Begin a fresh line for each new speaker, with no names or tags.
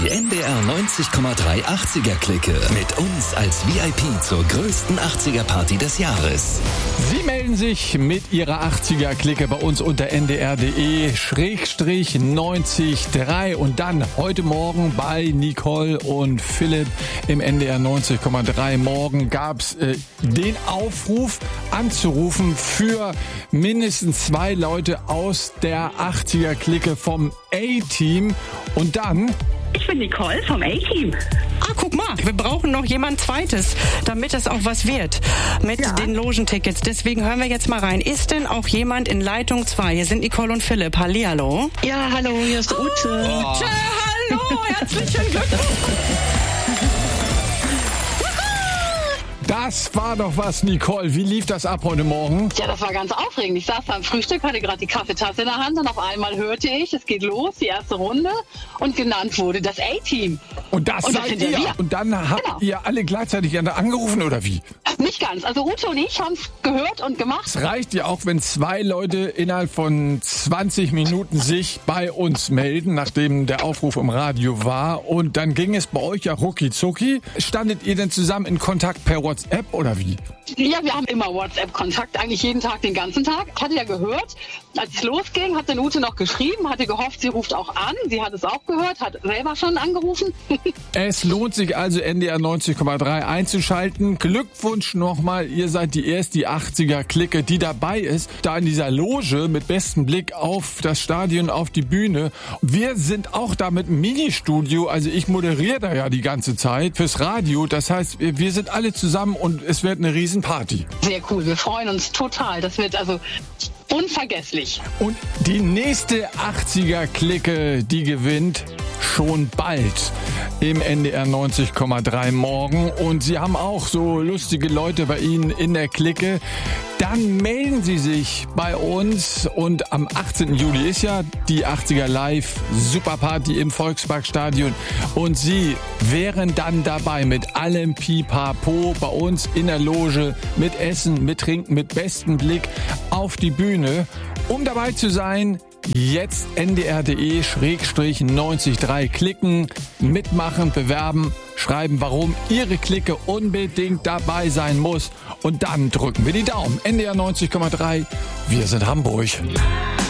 Die NDR 90,3 80er-Clique. Mit uns als VIP zur größten 80er-Party des Jahres.
Sie melden sich mit Ihrer 80er-Clique bei uns unter ndr.de/90.3 und dann heute Morgen bei Nicole und Philipp im NDR 90,3. Morgen gab's den Aufruf anzurufen für mindestens 2 Leute aus der 80er-Clique vom A-Team und dann...
Ich bin Nicole vom A-Team.
Guck mal, wir brauchen noch jemand Zweites, damit es auch was wird mit den Logentickets. Deswegen hören wir jetzt mal rein. Ist denn auch jemand in Leitung 2? Hier sind Nicole und Philipp. Hallihallo.
Ja, hallo, hier ist Ute.
Ute, hallo, herzlichen Glückwunsch.
Das war doch was, Nicole. Wie lief das ab heute Morgen?
Ja, das war ganz aufregend. Ich saß beim Frühstück, hatte gerade die Kaffeetasse in der Hand und auf einmal hörte ich, es geht los, die erste Runde und genannt wurde das A-Team.
Und das seid ihr? Und dann habt ihr alle gleichzeitig angerufen oder wie?
Nicht ganz. Also Ute und ich haben es gehört und gemacht.
Es reicht ja auch, wenn 2 Leute innerhalb von 20 Minuten sich bei uns melden, nachdem der Aufruf im Radio war. Und dann ging es bei euch ja rucki zucki. Standet ihr denn zusammen in Kontakt per WhatsApp oder wie?
Ja, wir haben immer WhatsApp-Kontakt, eigentlich jeden Tag, den ganzen Tag. Hatte ja gehört, als es losging, hat dann Ute noch geschrieben, hatte gehofft, sie ruft auch an. Sie hat es auch gehört, hat selber schon angerufen.
Es lohnt sich also, NDR 90,3 einzuschalten. Glückwunsch nochmal, ihr seid die erste 80er-Clique, die dabei ist, da in dieser Loge mit bestem Blick auf das Stadion, auf die Bühne. Wir sind auch da mit einem Ministudio, also ich moderiere da ja die ganze Zeit fürs Radio. Das heißt, wir sind alle zusammen und es wird eine Riesenparty.
Sehr cool, wir freuen uns total. Das wird also unvergesslich.
Und die nächste 80er-Clique, die gewinnt schon bald im NDR 90,3 morgen. Und Sie haben auch so lustige Leute bei Ihnen in der Clique. Dann melden Sie sich bei uns und am 18. Juli ist ja die 80er Live Superparty im Volksparkstadion und Sie wären dann dabei mit allem Pipapo bei uns in der Loge mit Essen, mit Trinken, mit bestem Blick auf die Bühne. Um dabei zu sein, jetzt ndr.de/90.3 klicken, mitmachen, bewerben, schreiben, warum Ihre Clique unbedingt dabei sein muss. Und dann drücken wir die Daumen. NDR 90,3, wir sind Hamburg.